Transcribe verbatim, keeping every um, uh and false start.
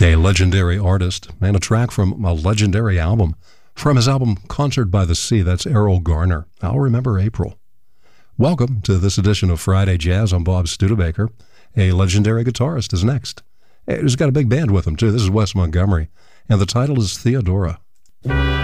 A legendary artist and a track from a legendary album. From his album Concert by the Sea, that's Errol Garner. I'll Remember April. Welcome to this edition of Friday Jazz. I'm Bob Studebaker. A legendary guitarist is next. He's got a big band with him, too. This is Wes Montgomery, and the title is Theodora.